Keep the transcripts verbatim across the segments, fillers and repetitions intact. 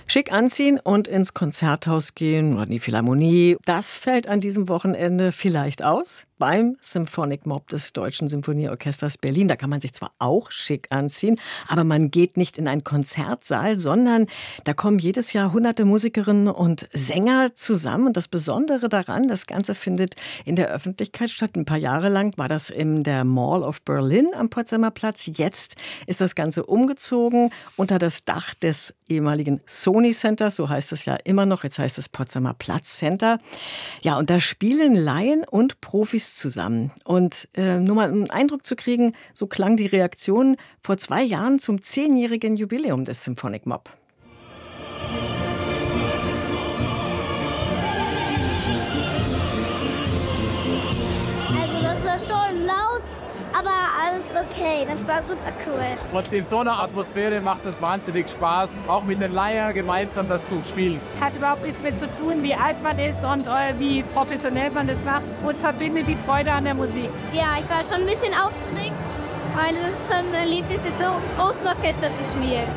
Schick anziehen und ins Konzerthaus gehen oder in die Philharmonie, das fällt an diesem Wochenende vielleicht aus. Beim Symphonic Mob des Deutschen Symphonieorchesters Berlin. Da kann man sich zwar auch schick anziehen, aber man geht nicht in einen Konzertsaal, sondern da kommen jedes Jahr hunderte Musikerinnen und Sänger zusammen. Und das Besondere daran, das Ganze findet in der Öffentlichkeit statt. Ein paar Jahre lang war das in der Mall of Berlin am Potsdamer Platz. Jetzt ist das Ganze umgezogen unter das Dach des ehemaligen Sony Centers. So heißt es ja immer noch. Jetzt heißt es Potsdamer Platz Center. Ja, und da spielen Laien und Profis zusammen. Und äh, nur mal einen Eindruck zu kriegen, so klang die Reaktion vor zwei Jahren zum zehnjährigen Jubiläum des Symphonic Mob. Also das war schon laut, aber alles okay. Das war super cool. Und in so einer Atmosphäre macht es wahnsinnig Spaß, auch mit den Laien gemeinsam das zu spielen. Hat überhaupt nichts mit zu tun, wie alt man ist und äh, wie professionell man das macht. Uns verbindet die Freude an der Musik. Ja, ich war schon ein bisschen aufgeregt, weil es schon ein Erlebnis mit so einem großen Orchester zu spielen.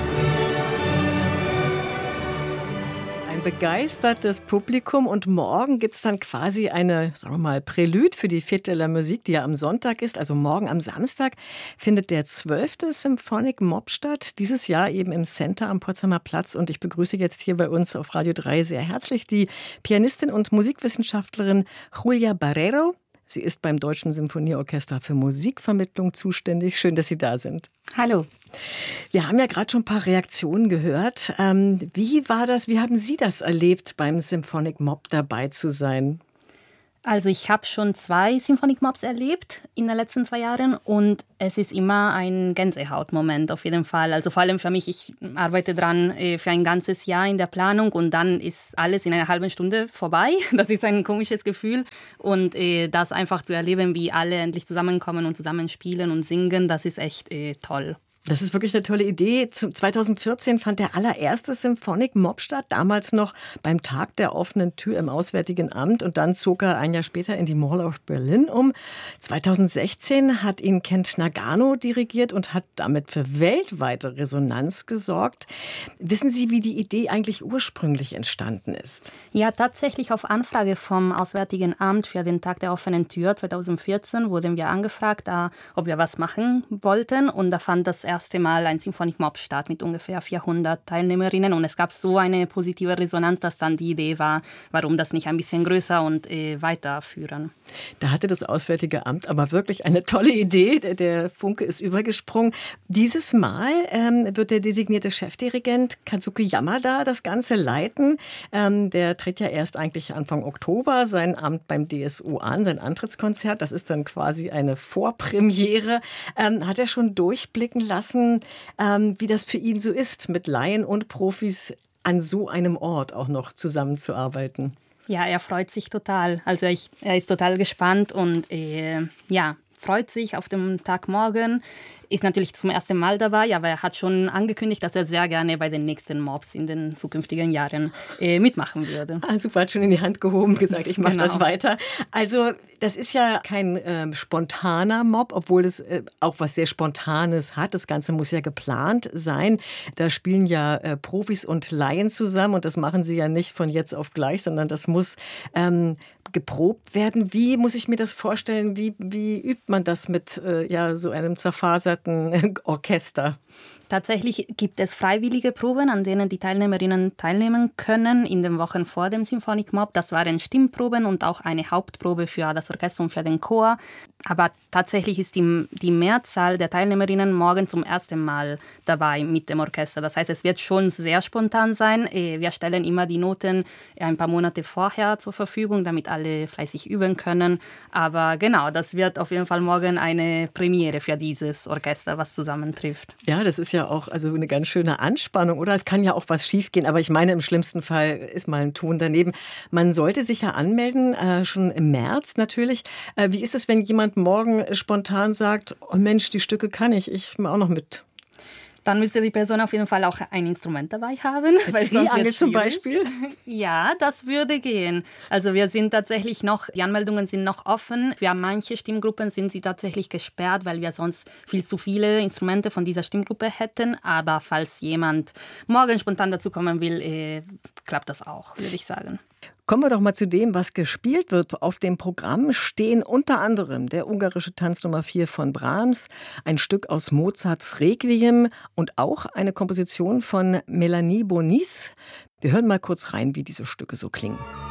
Ein begeistertes Publikum und morgen gibt es dann quasi eine, sagen wir mal, Prälude für die Fête de la Musique, die ja am Sonntag ist. Also morgen am Samstag findet der zwölfte Symphonic Mob statt. Dieses Jahr eben im Center am Potsdamer Platz. Und ich begrüße jetzt hier bei uns auf Radio drei sehr herzlich die Pianistin und Musikwissenschaftlerin Julia Barrero. Sie ist beim Deutschen Symphonieorchester für Musikvermittlung zuständig. Schön, dass Sie da sind. Hallo. Wir haben ja gerade schon ein paar Reaktionen gehört. Ähm, wie war das, wie haben Sie das erlebt, beim Symphonic Mob dabei zu sein? Also ich habe schon zwei Symphonic Mobs erlebt in den letzten zwei Jahren und es ist immer ein Gänsehautmoment auf jeden Fall. Also vor allem für mich, ich arbeite dran äh, für ein ganzes Jahr in der Planung und dann ist alles in einer halben Stunde vorbei. Das ist ein komisches Gefühl und äh, das einfach zu erleben, wie alle endlich zusammenkommen und zusammen spielen und singen, das ist echt äh, toll. Das ist wirklich eine tolle Idee. zweitausendvierzehn fand der allererste Symphonic Mob statt, damals noch beim Tag der offenen Tür im Auswärtigen Amt und dann zog er ein Jahr später in die Mall of Berlin um. zweitausendsechzehn hat ihn Kent Nagano dirigiert und hat damit für weltweite Resonanz gesorgt. Wissen Sie, wie die Idee eigentlich ursprünglich entstanden ist? Ja, tatsächlich auf Anfrage vom Auswärtigen Amt für den Tag der offenen Tür zweitausendvierzehn wurden wir angefragt, ob wir was machen wollten und da fand das erste Mal ein Symphonic Mob statt mit ungefähr vierhundert Teilnehmerinnen und es gab so eine positive Resonanz, dass dann die Idee war, warum das nicht ein bisschen größer und äh, weiterführen. Da hatte das Auswärtige Amt aber wirklich eine tolle Idee. Der, der Funke ist übergesprungen. Dieses Mal ähm, wird der designierte Chefdirigent Kazuki Yamada das Ganze leiten. Ähm, der tritt ja erst eigentlich Anfang Oktober sein Amt beim D S O an, sein Antrittskonzert. Das ist dann quasi eine Vorpremiere. Ähm, hat er schon durchblicken lassen, ähm, wie das für ihn so ist, mit Laien und Profis an so einem Ort auch noch zusammenzuarbeiten? Ja, er freut sich total. Also ich, er ist total gespannt und äh, ja, freut sich auf den Tag morgen. Ist natürlich zum ersten Mal dabei, aber er hat schon angekündigt, dass er sehr gerne bei den nächsten Mobs in den zukünftigen Jahren äh, mitmachen würde. Ah, super, hat schon in die Hand gehoben, gesagt, ich mache Genau. das weiter. Also das ist ja kein äh, spontaner Mob, obwohl es äh, auch was sehr Spontanes hat. Das Ganze muss ja geplant sein. Da spielen ja äh, Profis und Laien zusammen und das machen sie ja nicht von jetzt auf gleich, sondern das muss ähm, geprobt werden. Wie muss ich mir das vorstellen? Wie, wie übt man das mit äh, ja, so einem zerfaserten Orchester? Tatsächlich gibt es freiwillige Proben, an denen die Teilnehmerinnen teilnehmen können in den Wochen vor dem Symphonic Mob. Das waren Stimmproben und auch eine Hauptprobe für das Orchester und für den Chor. Aber tatsächlich ist die, die Mehrzahl der Teilnehmerinnen morgen zum ersten Mal dabei mit dem Orchester. Das heißt, es wird schon sehr spontan sein. Wir stellen immer die Noten ein paar Monate vorher zur Verfügung, damit alle fleißig üben können. Aber genau, das wird auf jeden Fall morgen eine Premiere für dieses Orchester, was zusammentrifft. Ja, das ist ja auch also eine ganz schöne Anspannung, oder? Es kann ja auch was schiefgehen, aber ich meine, im schlimmsten Fall ist mal ein Ton daneben. Man sollte sich ja anmelden, äh, schon im März natürlich. Äh, wie ist es, wenn jemand morgen spontan sagt, oh Mensch, die Stücke kann ich, ich mache auch noch mit? Dann müsste die Person auf jeden Fall auch ein Instrument dabei haben. Weil Triangel zum Beispiel? Ja, das würde gehen. Also wir sind tatsächlich noch, die Anmeldungen sind noch offen. Für manche Stimmgruppen sind sie tatsächlich gesperrt, weil wir sonst viel zu viele Instrumente von dieser Stimmgruppe hätten. Aber falls jemand morgen spontan dazu kommen will, äh, klappt das auch, würde ich sagen. Kommen wir doch mal zu dem, was gespielt wird. Auf dem Programm stehen unter anderem der ungarische Tanz Nummer vier von Brahms, ein Stück aus Mozarts Requiem und auch eine Komposition von Melanie Bonis. Wir hören mal kurz rein, wie diese Stücke so klingen.